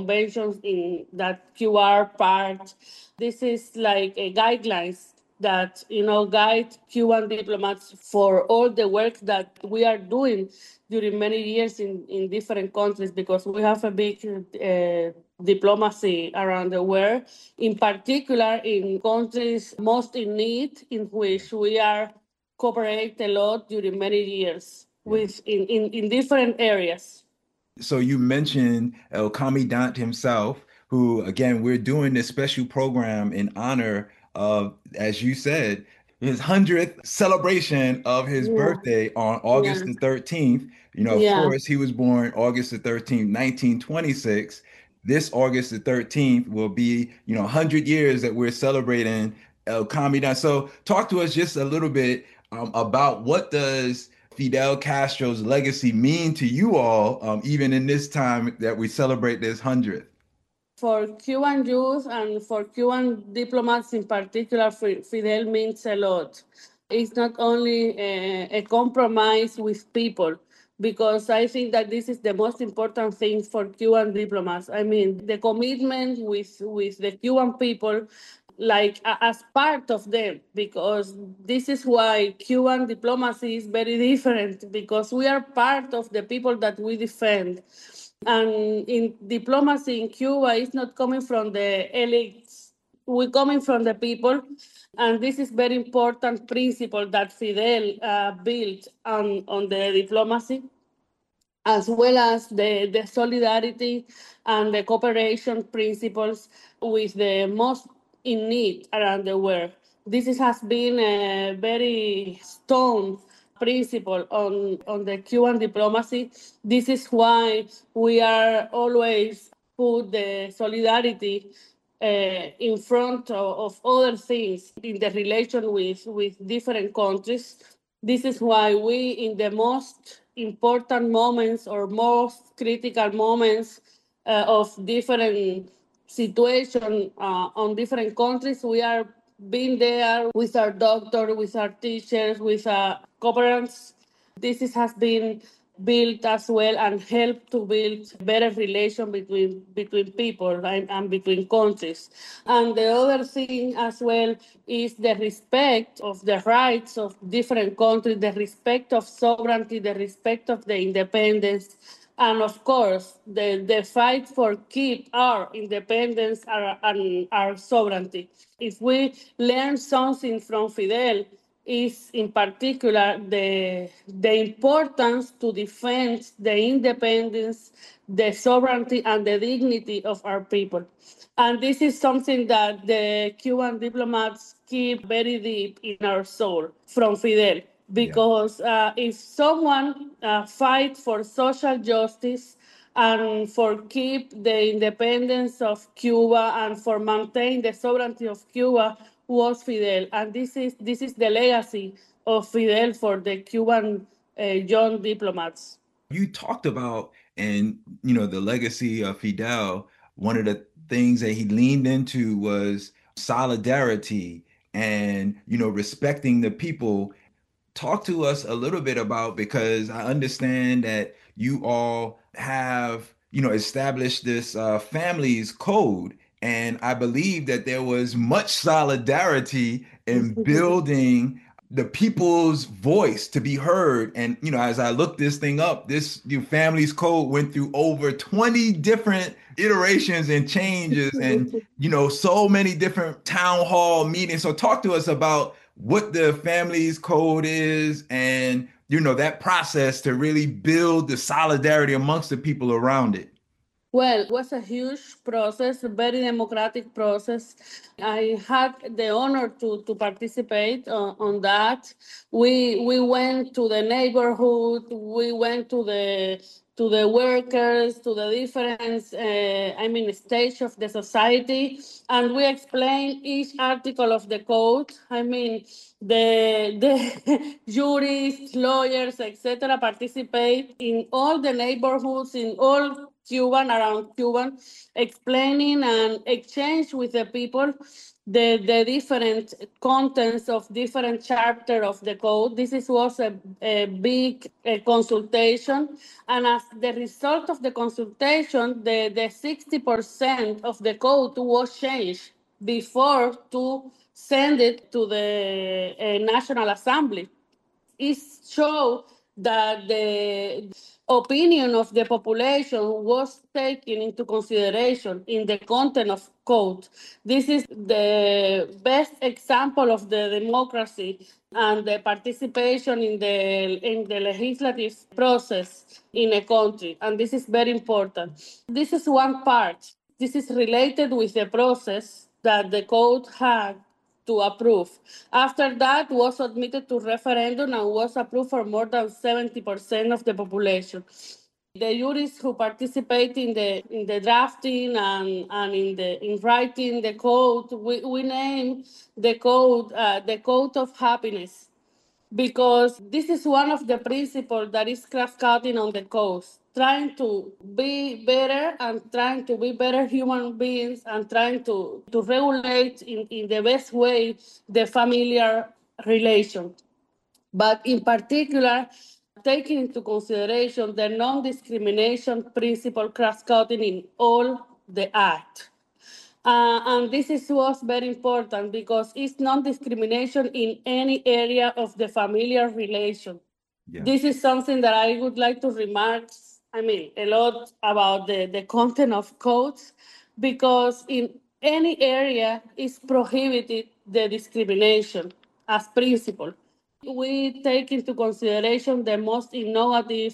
conventions in that QR part. This is like a guidelines that guide Cuban diplomats for all the work that we are doing during many years in different countries, because we have a big diplomacy around the world, in particular in countries most in need, in which we are cooperate a lot during many years Yeah. with in different areas. So you mentioned El Commandant himself, who, again, we're doing this special program in honor of, as you said, his 100th celebration of his Yeah, birthday on yeah, August the 13th. Of yeah. course, he was born August the 13th, 1926. This August the 13th will be, 100 years that we're celebrating El Commandant. So talk to us just a little bit about what does Fidel Castro's legacy mean to you all, even in this time that we celebrate this 100th? For Cuban youth and for Cuban diplomats in particular, Fidel means a lot. It's not only a compromise with people, because I think that this is the most important thing for Cuban diplomats. I mean, the commitment with the Cuban people, like as part of them, because this is why Cuban diplomacy is very different, because we are part of the people that we defend. And in diplomacy in Cuba, it's not coming from the elites. We're coming from the people. And this is very important principle that Fidel built on the diplomacy, as well as the solidarity and the cooperation principles with the most in need around the world. Has been a very stone principle on the Cuban diplomacy. This is why we are always put the solidarity in front of other things in the relation with different countries. This is why we, in the most important moments or most critical moments of different situation on different countries, we are being there with our doctor, with our teachers, with our cooperants. Has been built as well and help to build better relation between people and between countries. And the other thing as well is the respect of the rights of different countries, the respect of sovereignty, the respect of the independence, and of course the fight for keep our independence and our sovereignty. If we learn something from Fidel, is in particular the importance to defend the independence, the sovereignty, and the dignity of our people. And this is something that the Cuban diplomats keep very deep in our soul from Fidel. Yeah. Because if someone fight for social justice and for keep the independence of Cuba and for maintain the sovereignty of Cuba, was Fidel. And this is the legacy of Fidel for the Cuban young diplomats. You talked about, and the legacy of Fidel. One of the things that he leaned into was solidarity and respecting the people. Talk to us a little bit about, because I understand that you all have established this families code, and I believe that there was much solidarity in building the people's voice to be heard. And as I looked this thing up, this families code went through over 20 different iterations and changes, and so many different town hall meetings. So talk to us about what the families code is, and that process to really build the solidarity amongst the people around it. Well, it was a huge process, a very democratic process. I had the honor to participate on that. We went to the neighborhood, we went to the workers, to the different, stage of the society, and we explained each article of the code. I mean, the jurists, lawyers, etc., participate in all the neighborhoods, in all around Cuban, explaining and exchange with the people the different contents of different chapter of the code. Was a big consultation, and as the result of the consultation, the 60% of the code was changed before to send it to the National Assembly. It showed that the opinion of the population was taken into consideration in the content of code. This is the best example of the democracy and the participation in the legislative process in a country, and this is very important. This is one part. This is related with the process that the code had to approve. After that, was submitted to referendum and was approved for more than 70% of the population. The jurists who participate in the drafting and in writing the code, we name the code of happiness, because this is one of the principles that is cross-cutting on the coast, trying to be better and trying to be better human beings and trying to regulate in the best way the familiar relation. But in particular, taking into consideration the non-discrimination principle cross-cutting in all the act. And was very important because it's non-discrimination in any area of the familiar relation. Yeah. This is something that I would like to remark, a lot about the content of codes, because in any area is prohibited the discrimination as principle. We take into consideration the most innovative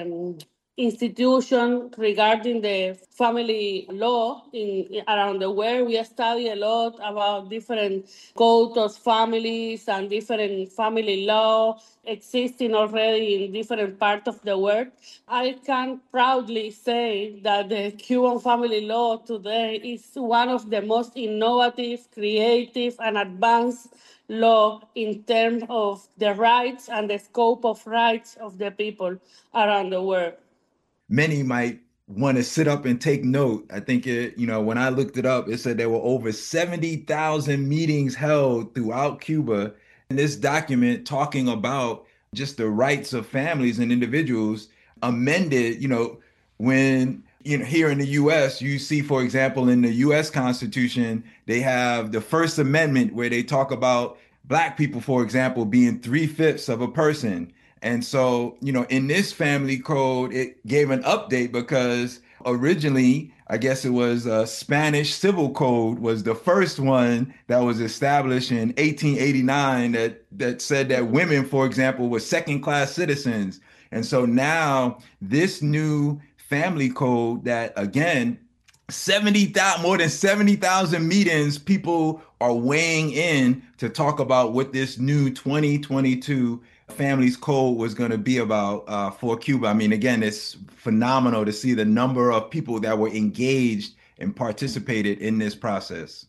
institution regarding the family law around the world. We study a lot about different codes of families and different family law existing already in different parts of the world. I can proudly say that the Cuban family law today is one of the most innovative, creative, and advanced law in terms of the rights and the scope of rights of the people around the world. Many might want to sit up and take note. I think when I looked it up, it said there were over 70,000 meetings held throughout Cuba. And this document talking about just the rights of families and individuals amended, when here in the US, you see, for example, in the US Constitution, they have the First Amendment where they talk about Black people, for example, being 3/5 of a person. And so, in this family code, it gave an update because originally, I guess it was Spanish Civil Code was the first one that was established in 1889 that said that women, for example, were second-class citizens. And so now this new family code that, again, 70,000, more than 70,000 meetings, people are weighing in to talk about what this new 2022 Families Code was going to be about for Cuba. I mean, again, it's phenomenal to see the number of people that were engaged and participated in this process.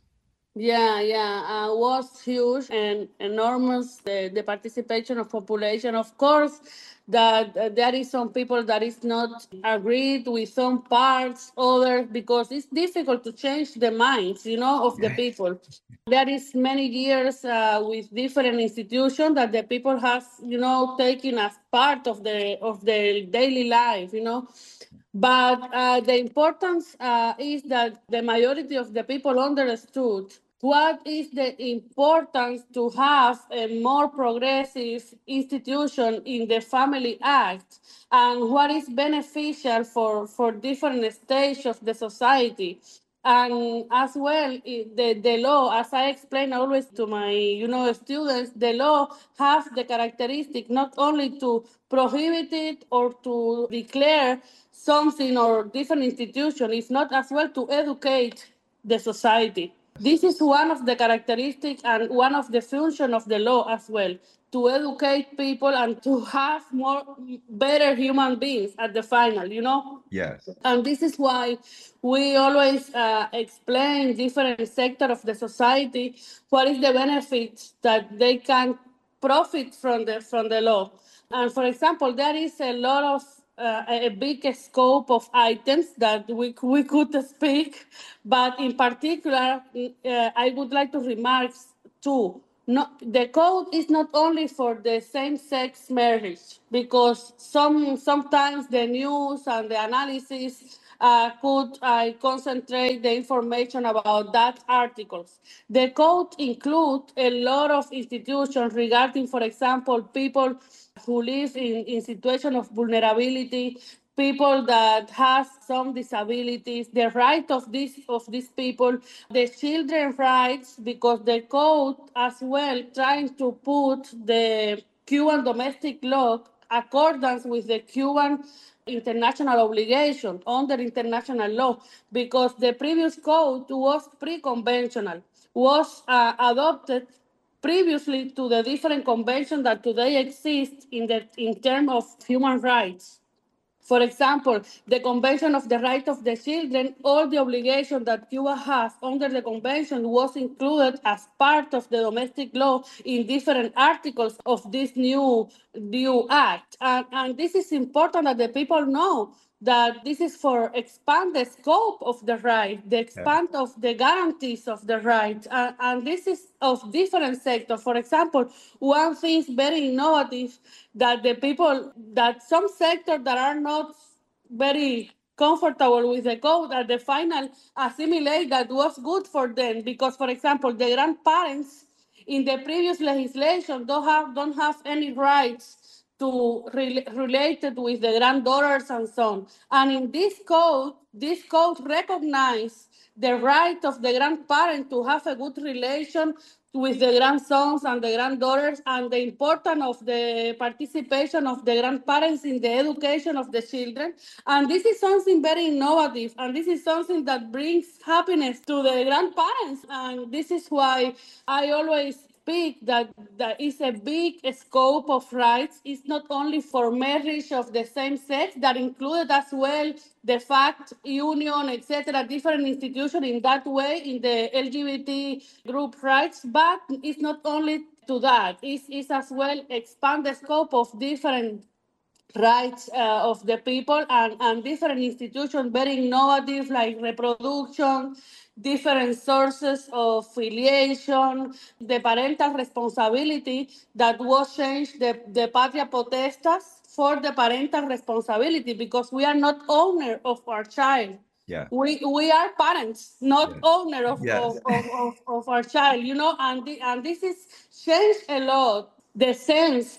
Yeah, was huge and enormous. The participation of population, of course, that there is some people that is not agreed with some parts, others, because it's difficult to change the minds, of the people. There is many years with different institutions that the people have, taken as part of their daily life, But the importance is that the majority of the people understood what is the importance to have a more progressive institution in the Family Act and what is beneficial for different stages of the society. And as well, the law, as I explain always to my students, the law has the characteristic not only to prohibit it or to declare something or different institution, it's not as well to educate the society. This is one of the characteristics and one of the functions of the law as well, to educate people and to have more better human beings at the final. Yes. And this is why we always explain different sectors of the society what is the benefits that they can profit from the law. And for example, there is a lot of a big scope of items that we could speak, but in particular, I would like to remark too. No, the code is not only for the same-sex marriage, because sometimes the news and the analysis could concentrate the information about that articles. The code includes a lot of institutions regarding, for example, people who live in situation of vulnerability, people that have some disabilities, the right of these people, the children rights, because the code as well trying to put the Cuban domestic law accordance with the Cuban international obligation under international law, because the previous code was pre-conventional, was adopted previously to the different conventions that today exist in terms of human rights. For example, the Convention of the Right of the Children, all the obligation that Cuba has under the convention was included as part of the domestic law in different articles of this new act. And this is important that the people know that this is for expand the scope of the right, the Yeah. expand of the guarantees of the right, and this is of different sectors. For example, one thing is very innovative that the people that some sectors that are not very comfortable with the code at the final assimilate that was good for them, because for example the grandparents in the previous legislation don't have any rights to related with the granddaughters and so on. And in this code recognize the right of the grandparent to have a good relation with the grandsons and the granddaughters, and the importance of the participation of the grandparents in the education of the children. And this is something very innovative, and this is something that brings happiness to the grandparents. And this is why I always speak that there is a big scope of rights. It's not only for marriage of the same sex, that included as well the fact union, etc., different institutions in that way in the LGBT group rights. But it's not only to that. It's as well expand the scope of different rights of the people, and different institutions very innovative like reproduction, different sources of filiation, the parental responsibility that was changed, the patria potestas for the parental responsibility, because we are not owner of our child. Yeah. We are parents, not Yes. owner Yes. of our child, and this is changed a lot the sense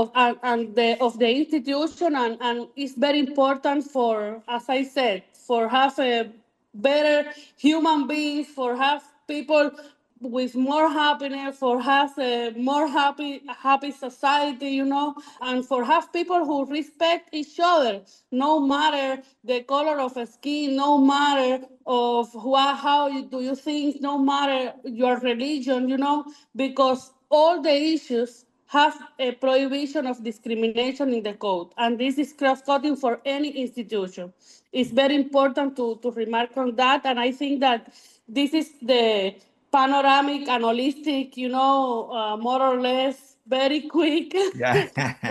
of the institution, and it's very important for, as I said, for have a better human beings, for have people with more happiness, for have a more happy society, and for have people who respect each other, no matter the color of skin, no matter of how do you think, no matter your religion, because all the issues have a prohibition of discrimination in the code, and this is cross-cutting for any institution. It's very important to remark on that, and I think that this is the panoramic and holistic, more or less very quick Yeah.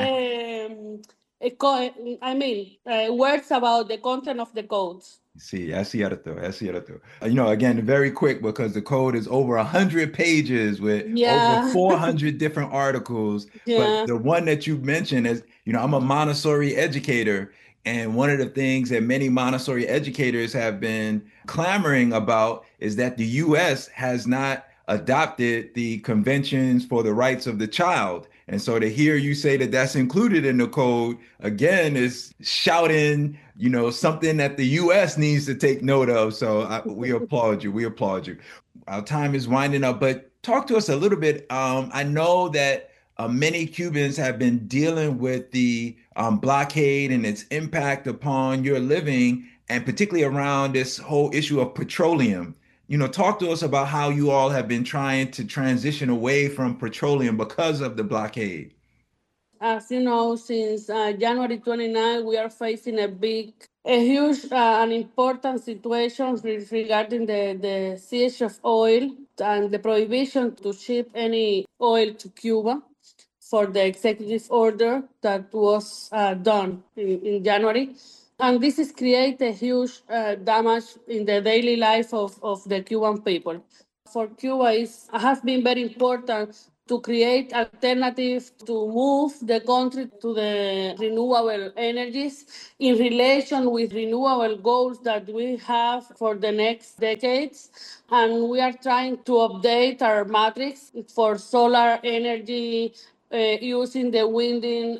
words about the content of the codes. Sí, es cierto, es cierto. Again, very quick because the code is over 100 pages with over Yeah, 400 different articles. But yeah. the one that you mentioned is, I'm a Montessori educator, and one of the things that many Montessori educators have been clamoring about is that the U.S. has not adopted the conventions for the rights of the child. And so to hear you say that that's included in the code, again, is shouting, something that the U.S. needs to take note of. So we applaud you. We applaud you. Our time is winding up, but talk to us a little bit. I know that many Cubans have been dealing with the blockade and its impact upon your living, and particularly around this whole issue of petroleum. Talk to us about how you all have been trying to transition away from petroleum because of the blockade. As you know, since January 29, we are facing a huge and important situation regarding the siege of oil and the prohibition to ship any oil to Cuba. for the executive order that was done in January. And this has created a huge damage in the daily life of the Cuban people. For Cuba, it has been very important to create alternatives to move the country to the renewable energies in relation with renewable goals that we have for the next decades. And we are trying to update our matrix for solar energy, using the wind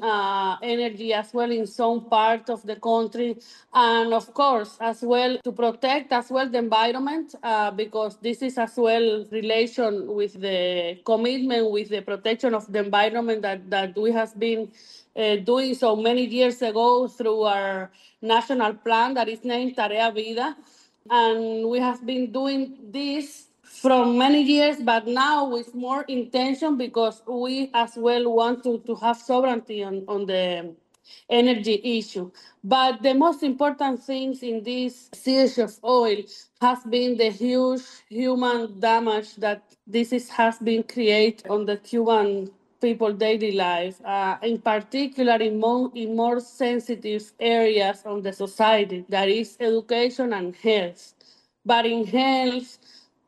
energy as well in some part of the country, and of course as well to protect as well the environment, because this is as well relation with the commitment with the protection of the environment that we have been doing so many years ago through our national plan that is named Tarea Vida. And we have been doing this from many years, but now with more intention because we as well want to have sovereignty on the energy issue. But the most important things in this siege of oil has been the huge human damage that has been created on the Cuban people daily life, in particular in more sensitive areas of the society, that is education and health. But in health,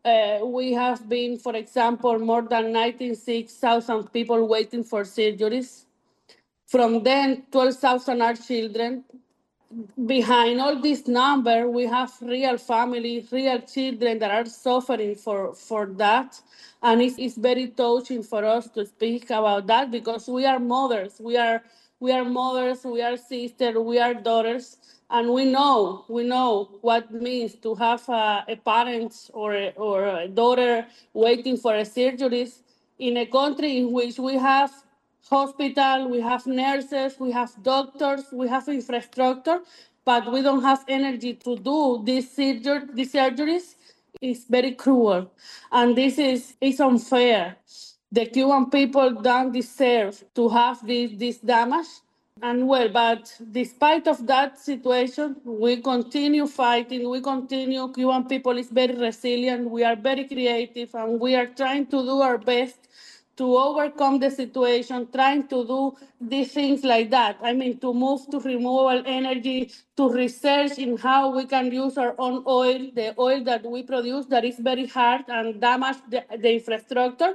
we have been, for example, more than 96,000 people waiting for surgeries. From them, 12,000 are children. Behind all this number, we have real families, real children that are suffering for that. And it's very touching for us to speak about that because we are mothers. We are mothers, we are sisters, we are daughters, and we know what it means to have a parent or a daughter waiting for a surgeries in a country in which we have hospital, we have nurses, we have doctors, we have infrastructure, but we don't have energy to do these surgeries. It's very cruel, and this is unfair. The Cuban people don't deserve to have this damage. And well, but despite of that situation, we continue fighting. We continue. Cuban people is very resilient. We are very creative, and we are trying to do our best to overcome the situation, trying to do these things like that. I mean, to move to renewable energy, to research in how we can use our own oil, the oil that we produce that is very hard and damage the infrastructure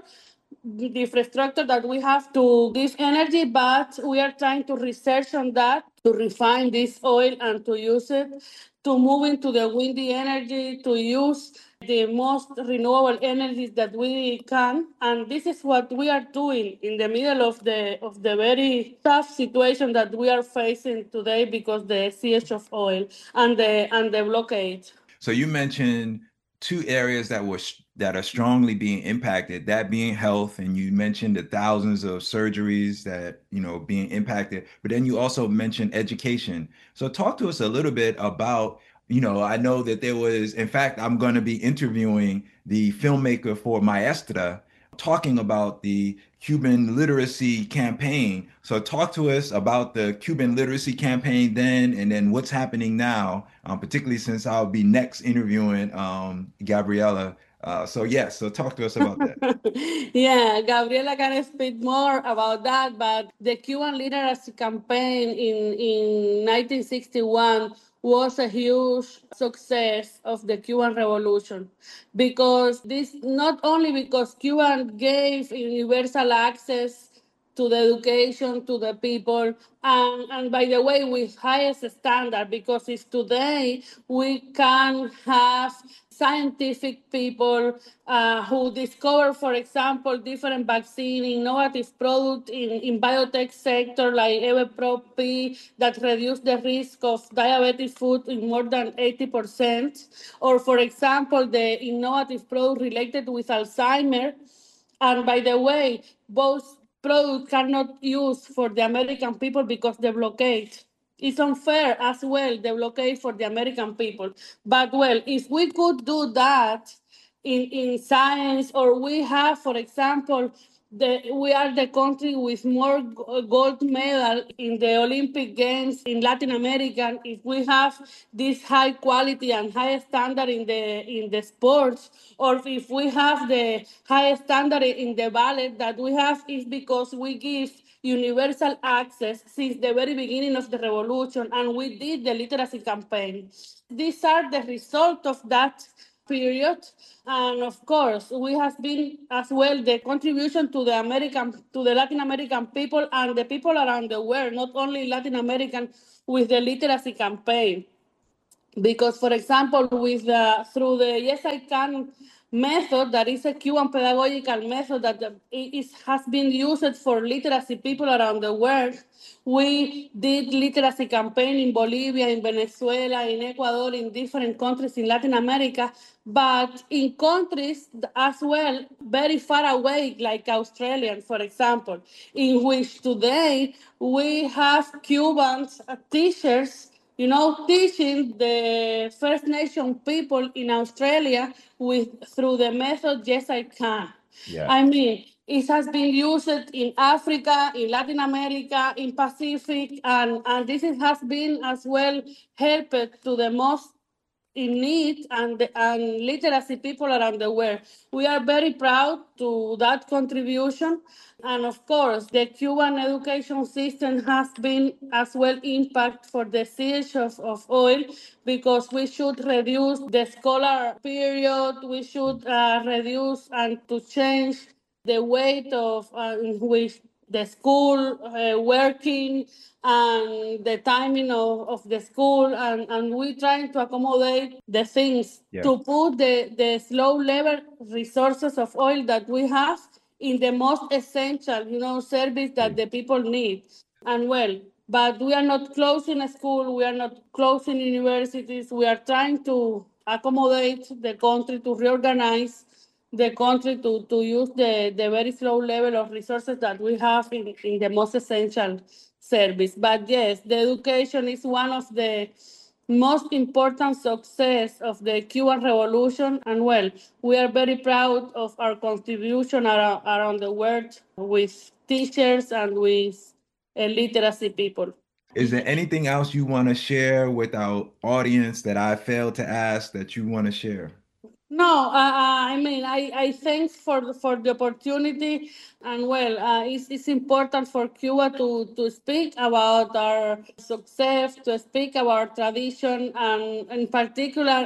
that we have to this energy, but we are trying to research on that, to refine this oil and to use it, to move into the windy energy, to use the most renewable energies that we can. And this is what we are doing in the middle of the very tough situation that we are facing today because the siege of oil and the blockade. So you mentioned two areas that are strongly being impacted, that being health, and you mentioned the thousands of surgeries that, being impacted, but then you also mentioned education. So talk to us a little bit about, I know that there was, in fact, I'm going to be interviewing the filmmaker for Maestra, talking about the Cuban literacy campaign. So talk to us about the Cuban literacy campaign then, and then what's happening now, particularly since I'll be next interviewing Gabriela. So talk to us about that. Yeah, Gabriela can speak more about that, but the Cuban literacy campaign in 1961 was a huge success of the Cuban Revolution because this not only because Cuba gave universal access to the education to the people, and by the way with highest standard, because if today we can have scientific people who discover, for example, different vaccine innovative product in biotech sector like Evepro-P that reduce the risk of diabetic foot in more than 80%, or for example the innovative product related with Alzheimer. And by the way, both products cannot use for the American people because the blockade. It's unfair as well, the blockade for the American people. But well, if we could do that in science, or we have, for example, we are the country with more gold medal in the Olympic Games in Latin America. If we have this high quality and high standard in the sports, or if we have the high standard in the ballet that we have, is because we give universal access since the very beginning of the revolution, and we did the literacy campaign. These are the result of that period. And of course, we have been as well the contribution to the Latin American people and the people around the world, not only Latin American, with the literacy campaign. Because, for example, with through the Yes I Can method, that is a Cuban pedagogical method that has been used for literacy people around the world. We did literacy campaign in Bolivia, in Venezuela, in Ecuador, in different countries in Latin America, but in countries as well very far away, like Australia, for example, in which today we have Cubans teachers, teaching the First Nation people in Australia with through the method Yes I Can. Yeah. I mean, it has been used in Africa, in Latin America, in Pacific, and has been as well helped to the most in need and literacy people around the world. We are very proud to that contribution. And of course, the Cuban education system has been as well impact for the siege of oil, because we should reduce the scholar period, we should reduce and to change the weight of in which the school working and the timing of the school, and we trying to accommodate the things Yeah. to put the slow level resources of oil that we have in the most essential, service that the people need. And well, but we are not closing a school, we are not closing universities, we are trying to accommodate the country, to reorganize the country to use the very slow level of resources that we have in the most essential service. But yes, the education is one of the most important success of the Cuban Revolution. And well, we are very proud of our contribution around the world with teachers and with literacy people. Is there anything else you want to share with our audience that I failed to ask that you want to share? No, I mean, I thanks for the opportunity, and well, it's important for Cuba to speak about our success, to speak about tradition, and in particular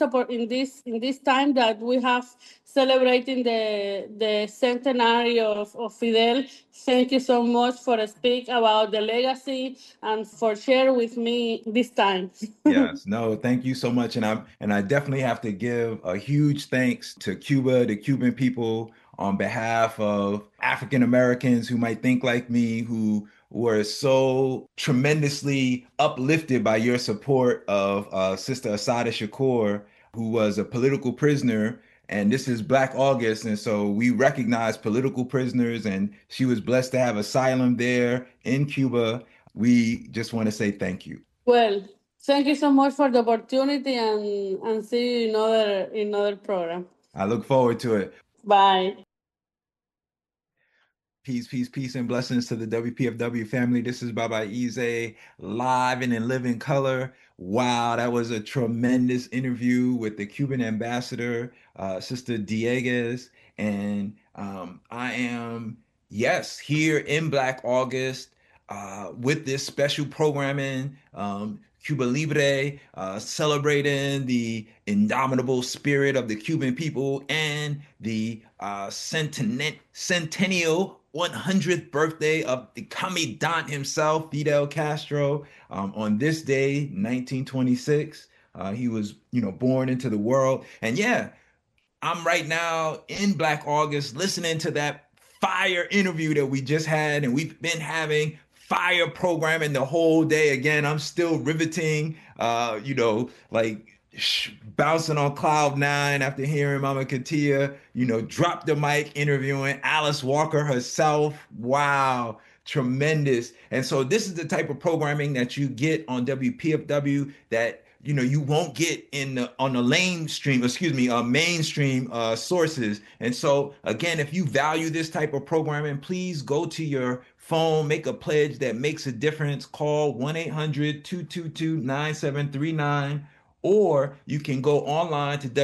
in this time that we have celebrating the centenary of Fidel. Thank you so much for speak about the legacy and for share with me this time. Yes, no, thank you so much. And I definitely have to give a huge thanks to Cuba, the Cuban people, on behalf of African Americans who might think like me, who were so tremendously uplifted by your support of Sister Assata Shakur, who was a political prisoner. And this is Black August. And so we recognize political prisoners, and she was blessed to have asylum there in Cuba. We just want to say thank you. Well, thank you so much for the opportunity, and see you in another program. I look forward to it. Bye. Peace, peace, peace, and blessings to the WPFW family. This is Baba Easy, live and in living color. Wow, that was a tremendous interview with the Cuban ambassador, Sister Dieguez. And I am, yes, here in Black August with this special programming. Cuba Libre, celebrating the indomitable spirit of the Cuban people and the centennial 100th birthday of the commandant himself, Fidel Castro. On this day, 1926, he was, born into the world. And yeah, I'm right now in Black August listening to that fire interview that we just had, and we've been having fire programming the whole day. Again, I'm still riveting, like bouncing on cloud nine after hearing Mama Katia, drop the mic interviewing Alice Walker herself. Wow, tremendous. And so this is the type of programming that you get on WPFW that you won't get in the on the mainstream, excuse me, mainstream sources. And so again, if you value this type of programming, please go to your phone, make a pledge that makes a difference. Call 1-800-222-9739, or you can go online to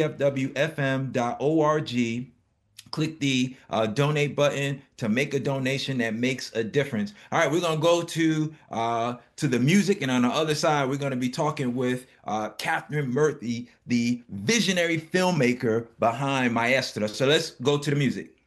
wpfwfm.org, click the donate button to make a donation that makes a difference. All right, we're gonna go to the music, and on the other side, we're gonna be talking with Catherine Murphy, the visionary filmmaker behind Maestra. So let's go to the music.